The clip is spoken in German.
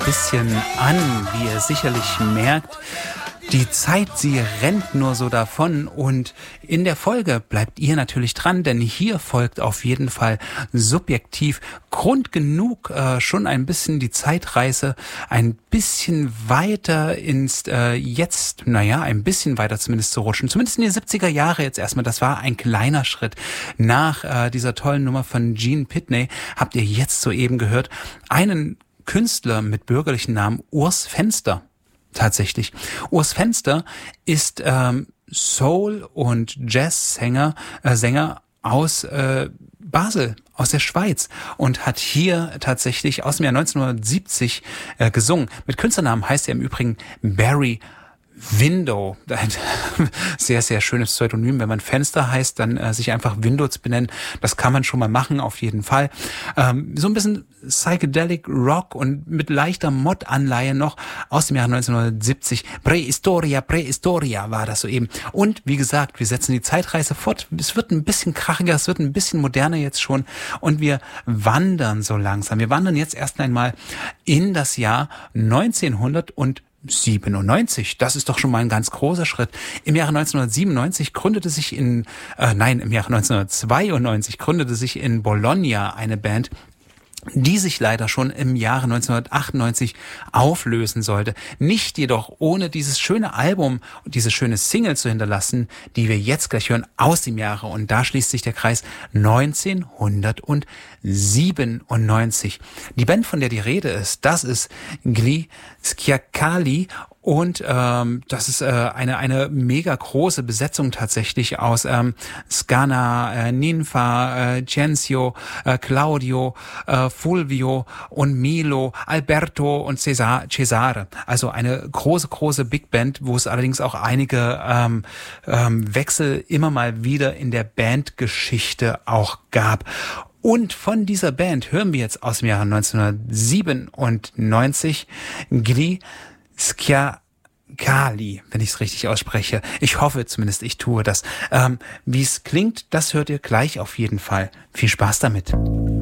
bisschen an, wie ihr sicherlich merkt. Die Zeit, sie rennt nur so davon und in der Folge bleibt ihr natürlich dran, denn hier folgt auf jeden Fall subjektiv Grund genug, schon ein bisschen die Zeitreise ein bisschen weiter ins Jetzt, ein bisschen weiter zumindest zu rutschen. Zumindest in die 70er Jahre jetzt erstmal. Das war ein kleiner Schritt. Nach dieser tollen Nummer von Gene Pitney habt ihr jetzt soeben gehört, einen Künstler mit bürgerlichen Namen Urs Fenster. Tatsächlich. Urs Fenster ist Soul- und Jazz-Sänger aus Basel, aus der Schweiz und hat hier tatsächlich aus dem Jahr 1970 gesungen. Mit Künstlernamen heißt er im Übrigen Barry Window, ein sehr, sehr schönes Pseudonym. Wenn man Fenster heißt, dann sich einfach Window zu benennen, das kann man schon mal machen, auf jeden Fall. So ein bisschen Psychedelic Rock und mit leichter Mod-Anleihe noch aus dem Jahr 1970. Prähistoria war das soeben. Und wie gesagt, wir setzen die Zeitreise fort. Es wird ein bisschen krachiger, es wird ein bisschen moderner jetzt schon und wir wandern so langsam. Wir wandern jetzt erst einmal in das Jahr 1997. Das ist doch schon mal ein ganz großer Schritt. Im Jahre 1992 im Jahre 1992 gründete sich in Bologna eine Band, die sich leider schon im Jahre 1998 auflösen sollte. Nicht jedoch ohne dieses schöne Album und diese schöne Single zu hinterlassen, die wir jetzt gleich hören aus dem Jahre. Und da schließt sich der Kreis 1997. Die Band, von der die Rede ist, das ist Gli Schiacali. Und das ist eine mega große Besetzung tatsächlich aus Scana, Ninfa, Cenzio, Claudio, Fulvio und Milo, Alberto und Cesare. Also eine große Big Band, wo es allerdings auch einige Wechsel immer mal wieder in der Bandgeschichte auch gab. Und von dieser Band hören wir jetzt aus dem Jahre 1997 Gli Schiacali, wenn ich es richtig ausspreche. Ich hoffe zumindest, ich tue das. Wie es klingt, das hört ihr gleich auf jeden Fall. Viel Spaß damit.